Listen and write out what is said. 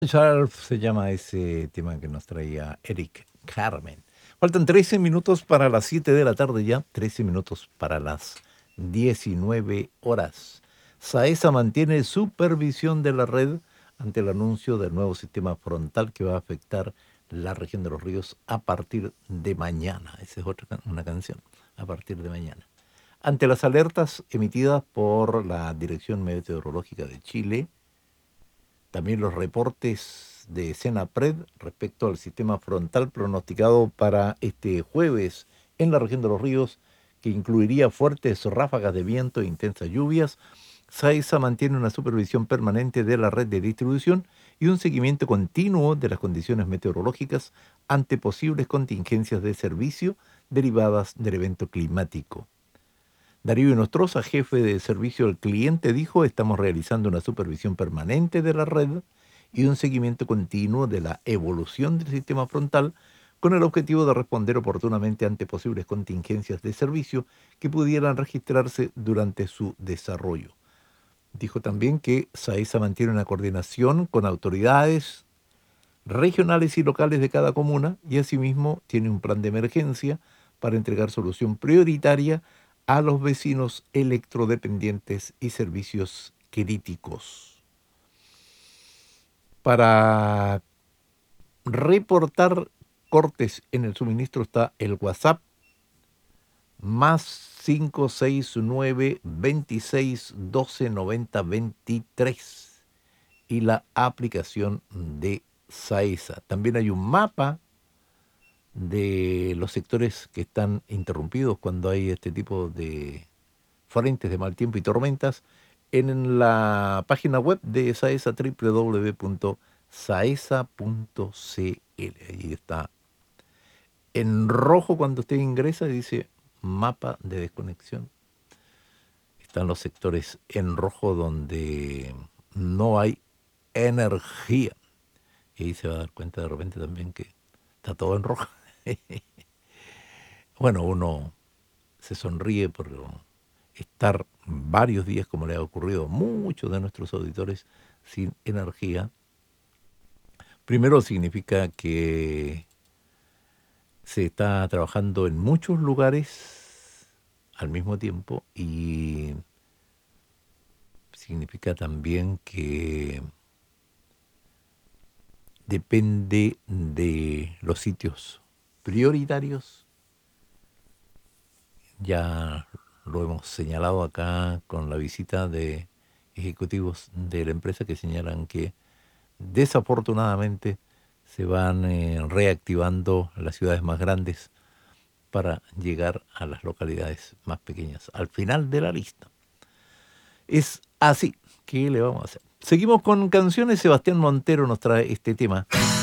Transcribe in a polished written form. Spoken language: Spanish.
Sharp se llama ese tema que nos traía Eric Carmen. Faltan 13 minutos para las 7 de la tarde ya, 13 minutos para las 19 horas. SAESA mantiene supervisión de la red ante el anuncio del nuevo sistema frontal que va a afectar la región de los ríos a partir de mañana. Esa es una canción, a partir de mañana. Ante las alertas emitidas por la Dirección Meteorológica de Chile, también los reportes de Senapred respecto al sistema frontal pronosticado para este jueves en la región de los ríos, que incluiría fuertes ráfagas de viento e intensas lluvias. SAESA mantiene una supervisión permanente de la red de distribución y un seguimiento continuo de las condiciones meteorológicas ante posibles contingencias de servicio derivadas del evento climático. Darío Inostroza, jefe de servicio al cliente, dijo: estamos realizando una supervisión permanente de la red y un seguimiento continuo de la evolución del sistema frontal con el objetivo de responder oportunamente ante posibles contingencias de servicio que pudieran registrarse durante su desarrollo. Dijo también que SAESA mantiene una coordinación con autoridades regionales y locales de cada comuna y asimismo tiene un plan de emergencia para entregar solución prioritaria a los vecinos electrodependientes y servicios críticos. Para reportar cortes en el suministro está el WhatsApp más 569 26 12 90 23 y la aplicación de SAESA. También hay un mapa de los sectores que están interrumpidos cuando hay este tipo de frentes de mal tiempo y tormentas en la página web de SAESA, www.saesa.cl. Ahí está en rojo cuando usted ingresa y dice mapa de desconexión. Están los sectores en rojo donde no hay energía. Y ahí se va a dar cuenta de repente también que está todo en rojo. Bueno, uno se sonríe por estar varios días, como le ha ocurrido a muchos de nuestros auditores, sin energía. Primero significa que se está trabajando en muchos lugares al mismo tiempo y significa también que depende de los sitios prioritarios. Ya lo hemos señalado acá con la visita de ejecutivos de la empresa que señalan que desafortunadamente se van reactivando las ciudades más grandes para llegar a las localidades más pequeñas al final de la lista. Es así. ¿Qué le vamos a hacer? Seguimos con canciones. Sebastián Montero nos trae este tema.